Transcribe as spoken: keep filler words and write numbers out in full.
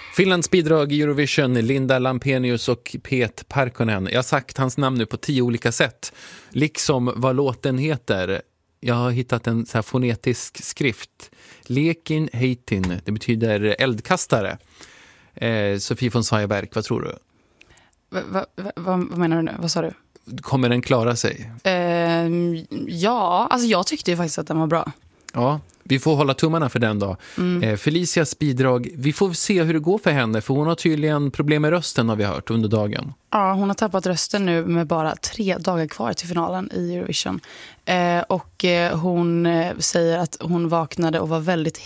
Finlands bidrag i Eurovision, Linda Lampenius och Pet Parkkonen. Jag har sagt hans namn nu på tio olika sätt. Liksom vad låten heter. Jag har hittat en så här fonetisk skrift. Lekin heitin, det betyder eldkastare. Eh, Sofie von Sajerberg, vad tror du? Va, va, va, vad menar du nu? Vad sa du? Kommer den klara sig? Eh, ja, alltså jag tyckte ju faktiskt att den var bra. Ja, vi får hålla tummarna för den då. Mm. Eh, Felicias bidrag, vi får se hur det går för henne. För hon har tydligen problem med rösten, har vi hört under dagen. Ja, hon har tappat rösten nu med bara tre dagar kvar till finalen i Eurovision. Eh, och eh, hon eh, säger att hon vaknade och var väldigt